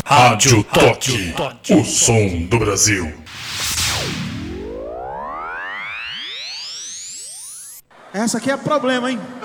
Rádio Toque, o som do Brasil. Essa aqui é problema, hein?